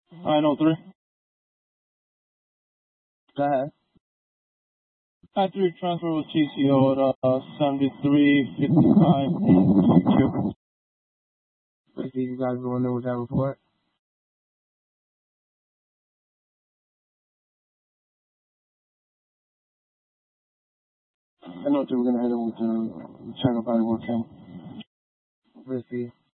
903. Go ahead. 9-3 transfer with TCO at 73-55. Let's see if you guys going in with that report. I know that we're going to hit it with the check-up body work cam. Let's see.